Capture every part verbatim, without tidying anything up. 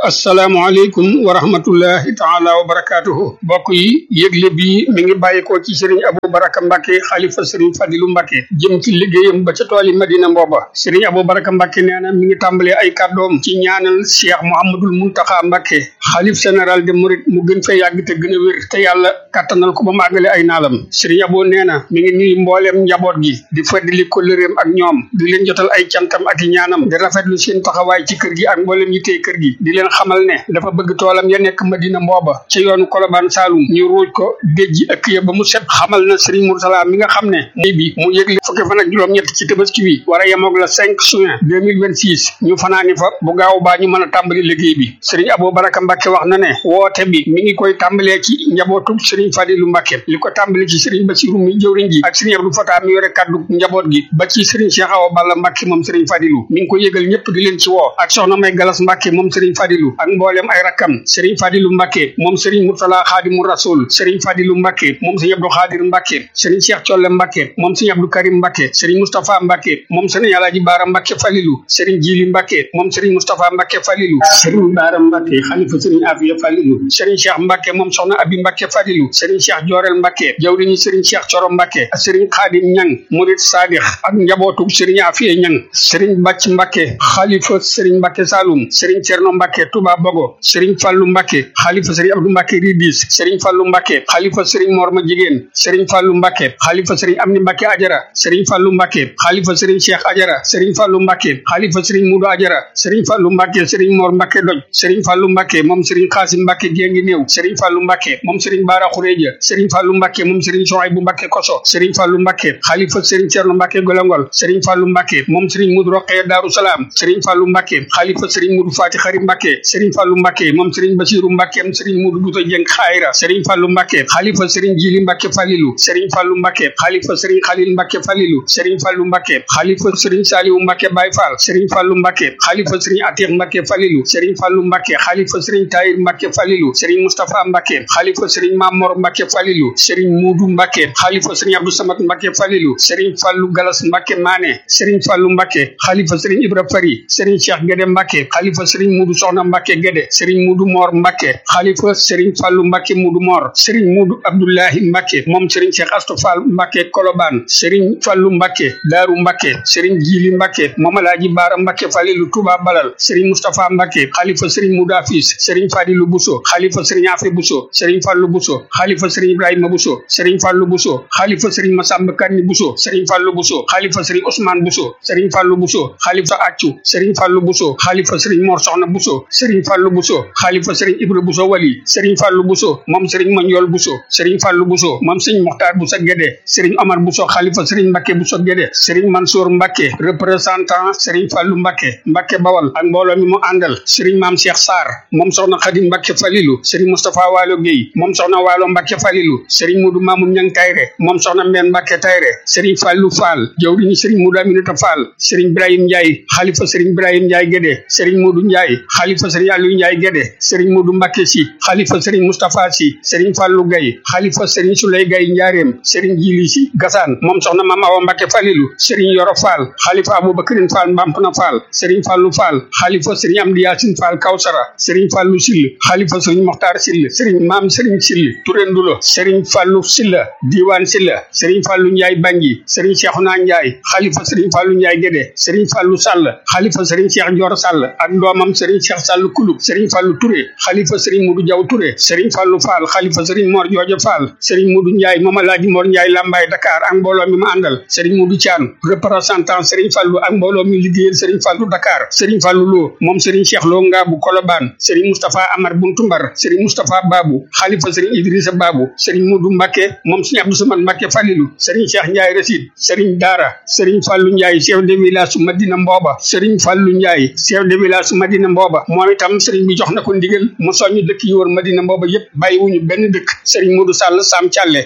asalaamaaleykum wa rahmatullahi taala wa barakaatuhu mbokk yi yëgle bi mi ngi bàyyikoo ci Serigne Abou Baraka Mbacke xalifa Serigne Fadilou Mbacke jëm ci liggéeyam ba ca tooli Madina Mbooba Serigne Abou Baraka Mbacke nee na mi ngi tàmbalee ay kàddoom ci ñaanal Cheikh Mouhamadoul Mountakha Mbacke xalif général de Mouride mu gën fee yàgg te gën a wér te yàlla kattanal ko ba mu àggale ay naalam Serigne Abou nee na mi ngi nuyu mbooleem njaboot gi di feddali kóllëreem ak ñoom di leen jotal ay cantam ak i ñaanam di rafetlu seen taxawaay ci kër gi ak mbooleem yi tey kër gi di leen xamal ne dafa bëgg toolam ya nekk Madina Mbooba ci yoonu Kolobaan Saalum ñu ruuj ko déjji ëkk ya ba mu set xamal na Serigne Moursala mi nga xam ne day bi mu yëgle fukki fan ak juróom-ñett ci Tabaski wi war a yemoog la cinq juin deux mille vingt-six ñu fanaani fa bu gaaw baa ñu mën a tàmbali liggéey bi Serigne Abou Baraka Mbacke wax na ne woote bi mi ngi koy tàmbalee ci njabootu Serigne Fadilou Mbacke li ko tàmbali ci Serigne Bassirou mi jëwriñ ji ak Serigne Abdou Fatah mi yore kaddu njaboot gi ba ci Serigne Cheikh Awa Balla Mbacke moom Serigne Fadilou mi ngi ko yëgal ñëpp di leen ci woo ak soxna May Galas Mbacke moom Serigne Fadilou ak mboolem ay rakkam Serigne Fadilou Mbacke moom Serigne Mourtala Khadimou Rasoul Serigne Fadilou Mbacke moom Serigne Abdou Khadir Mbacke Serigne Cheikh Thiolle Mbacke moom Serigne Abdou Karim Mbacke Serigne Moustapha Mbacke moom Serigne Alaji Bara Mbacke Falilou Serigne Jili Mbacke moom Serigne Moustapha Mbacke Falilou Serigne Bara Mbacke xalifa Serigne Afia Falilou Serigne Cheikh Mbacke moom soxna Abi Mbacke Falilou Serigne Cheikh Jorel Mbacke jawriñu Serigne Cheikh Coro Mbacke Serigne Khadim Ñang Murid Sadikh ak njabootu Serigne Afia Ñang Serigne Bàcc Mbacke xalifa Serigne Mbacke Saloum Serigne Cerno Mbacke Touba Bogo Serigne Fallou Mbacke xalifa Serigne Abdou Mbacke Ridis Serigne Fallou Mbacke xalifa Serigne Morma Jigéen Serigne Fallou Mbacke xalifa Serigne Amni Mbacke Ajara Serigne Fallou Mbacke xalifa Serigne Cheikh Ajara Serigne Fallou Mbacke xalifa Serigne Moudou Ajara Serigne Fallou Mbacke Serigne Mor Mbacke Doj Serigne Fallou Mbacke moom Serigne Xaasim Mbacke Géngi Néew Serigne Fallou Mbacke moom Serigne Bara Khourédia Serigne Fallou Mbacke moom Serigne Souhaïbou Mbacke Koso Serigne Fallou Mbacke xalifa Serigne Cerno Mbacke Golongol Serigne Fallou Mbacke moom Serigne Moudou Rokhaya Darou Salam Serigne Fallou Mbacke xalifa Serigne Moudou Fati Khari Mbacke Serigne Fallou Mbacke moom Serigne Bassirou Mbacke moom Serigne Moudou Bouto Dieng Khayra Serigne Fallou Mbacke xalifa Serigne Jili Mbacke Falilou Serigne Fallou Mbacke xalifa Serigne Khalil Mbacke Falilou Serigne Fallou Mbacke xalifa Serigne Saliou Mbacke Baye Fall Serigne Fallou Mbacke xalifa Serigne Atir Mbacke Falilou Serigne Fallou Mbacke xalifa Serigne Tahir Mbacke Falilou Serigne Moustapha Mbacke xalifa Serigne Mamor Mbacke Falilou Serigne Moudou Mbacke xalifa Serigne Abdou Samad Mbacke Falilou Serigne Fallou Galas Mbacke Mané Serigne Fallou Mbacke xalifa Serigne Ibra Fari Serigne Cheikh Guédé Mbacke xalifa Serigne Moudou Soxna Mbacke Guédé Serigne Moudou Mor Mbacke xalifa Serigne Fallou Mbacke Moudou Mor Serigne Moudou Abdoulahi Mbacke moom Serigne Cheikh Astou Fall Mbacke Kolobane Serigne Fallou Mbacke Darou Mbacke Serigne Jili Mbacke moom Alaji Bara Mbacke Falilou Touba Balal Serigne Moustapha Mbacke xalifa Serigne Moudou Afis Serigne Fadilou Bousso xalifa Serigne Afé Bousso Serigne Fallou Bousso xalifa Serigne Ibrahima Bousso Serigne Fallou Bousso xalifa Serigne Massamba Kanni Bousso Serigne Fallou Bousso xalifa Serigne Ousmane Bousso Serigne Fallou Bousso xalifa Accu Serigne Fallou Bousso xalifa Serigne Mor Soxna Bousso Serigne Fallou Bousso xalifa Serigne Ibra Bousso Wali Serigne Fallou Bousso moom Serigne Magnol Bousso Serigne Fallou Bousso moom Serigne Mokhtar Bousso Guédé Serigne Omar Bousso xalifa Serigne Mbacke Bousso Guédé Serigne Mansour Mbacke représentant Serigne Fallou Mbacke Mbacke Bawal ak mbooloo mi mu àndal Serigne Mame Cheikh Sarr moom soxna Khadim Mbacke Falilou Serigne Moustapha Walo Gueye moom soxna Walo Mbacke Falilou Serigne Moudou Mamoun Niang Tayre moom soxna Mbène Mbacke Tayre Serigne Fallou Fall jawriñu Serigne Moudou Aminata Fall Serigne Ibrahim Ndiaye xalifa Serigne Ibrahim Ndiaye Guédé Serigne Moudou Ndiaye xalifa Serigne Aliou Ndiaye Guédé Serigne Moudou Mbacke Sy xalifa Serigne Moustapha Sy Serigne Fallou Gaye xalifa Serigne Souley Gaye Ndiarème Serigne Jili Sy Gassane moom soxna Mame Awa Mbacke Falilou Serigne Yoro Fall xalifa Aboubacrine Fall Mbampna Fall Serigne Fallou Fall xalifa Serigne Amdi Yacine Fall Kawsara Serigne Fallou Sill xalifa Serigne Mokhtar Sill Serigne Mame Serigne Sill Touré Ndulo Serigne Fallou Silla Diwan Silla Serigne Fallou Ndiaye Bangui Serigne Cheikhouna Ndiaye xalifa Serigne Fallou Ndiaye Guédé Serigne Fallou Sall xalifa Serigne Cheikh Dior Sall ak doomam Serigne Cheikh Sall Kulub Serigne Fallou Touré xalifa Serigne Moudou Diaw Touré Serigne Fallou Fall xalifa Serigne Mor Jooja Fall Serigne Moudou Ndiaye moom Alaaji Mor Ndiaye Lambaye Dakar ak mbooloo mi ma àndal Serigne Moudou Thian représentant Serigne Fallou ak mbooloo mi liggéeyal Serigne Fallou Dakar Serigne Fallou Lo moom Serigne Cheikh Lo Ngabou Kolobane Serigne Moustapha Amar Buntumbar Serigne Moustapha Babou xalifa Serigne Idrissa Babou Serigne Moudou Mbacke moom Serigne Abdou Samad Mbacke Falilou Serigne Cheikh Ndiaye Rasid Serigne Dara Serigne Fallou Ndiaye chef de village Madina Mboba Serigne Fallou Ndiaye chef de village Madina Mboba moom itam Serigne bi jox na ko ndigal mu soñu dëkk yi wër Madina Mboba yépp bàyyiwuñu benn dëkk Serigne Modou Sall Sam Thialé Serigne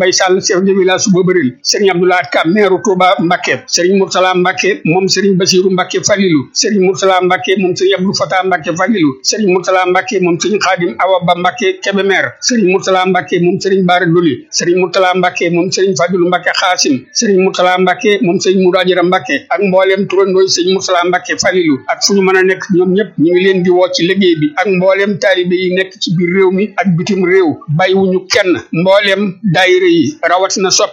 Mbay Sall chef de village su Bobaril Serigne Abdoulaye Ka maire Touba Mbacké Serigne Mourtala Mbacké moom Serigne Bassirou Mbacké Falilou Serigne Mourtala Mbacké moom Serigne Abdou Fatah Mbacké Falilou Serigne Mourtala Mbacké moom Serigne Khadim Awa Ba Mbacké Kébémer Serigne Mourtala Mbacké moom Serigne Bara Doli Serigne Mourtala Mbacké moom Serigne Fadilou Mbacké Khassim Serigne Mourtala Mbacké moom Serigne Mourajira Mbacké ak mbooleem turandooy Serigne Mourtala Mbacké Falilou ak fu ñu mën a nekk ñoom ñëpp ñu ngi leen di woo ci liggéey bi ak mbooleem taalibe yi nekk ci biir réew mi ak bitim réew bàyyiwuñu kenn mbooleem daayira yi rawatina